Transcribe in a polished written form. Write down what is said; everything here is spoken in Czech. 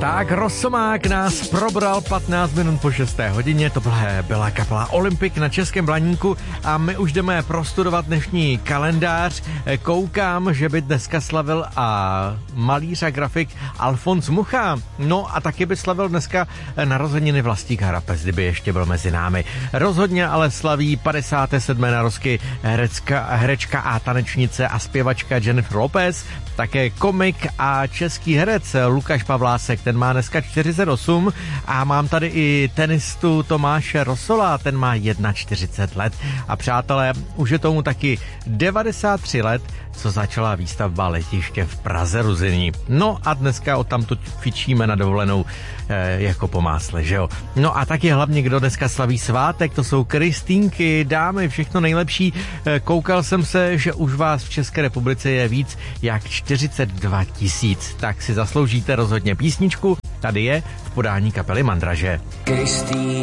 Tak Rosomák nás probral 15 minut po 6. hodině, to byla kapela Olympik na Českém Blaníku a my už jdeme prostudovat dnešní kalendář. Koukám, že by dneska slavil a malíř a grafik Alfons Mucha. No a taky by slavil dneska narozeniny Vlastík Harapes, kdyby ještě byl mezi námi. Rozhodně ale slaví 57. narozky herečka a tanečnice a zpěvačka Jennifer Lopez, také komik a český herec Lukáš Pavlásek, ten má dneska 48 a mám tady i tenistu Tomáše Rosola, ten má 41 let a přátelé, už je tomu taky 93 let, co začala výstavba letiště v Praze Ruzyní. No a dneska odtamtud fičíme na dovolenou jako po másle, že jo? No a taky hlavně, kdo dneska slaví svátek, to jsou Kristýnky, dámy, všechno nejlepší. Koukal jsem se, že už vás v České republice je víc jak 42 000, tak si zasloužíte rozhodně písničku. Tady je v podání kapely Mandraže.